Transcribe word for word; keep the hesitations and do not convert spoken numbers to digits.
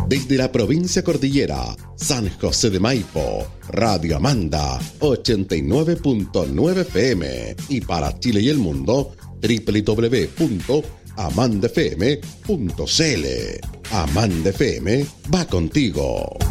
Desde la provincia cordillera, San José de Maipo, Radio Amanda, ochenta y nueve punto nueve F M. Y para Chile y el mundo, doble u doble u doble u punto amanda f m punto c l. Amanda F M va contigo.